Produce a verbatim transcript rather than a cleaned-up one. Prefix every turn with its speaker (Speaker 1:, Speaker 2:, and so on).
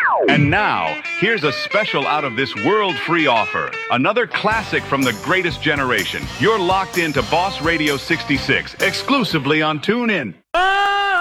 Speaker 1: And now, here's a special out-of-this-world free offer. Another classic from the greatest generation. You're locked into Boss Radio sixty-six, exclusively on TuneIn.
Speaker 2: Ah!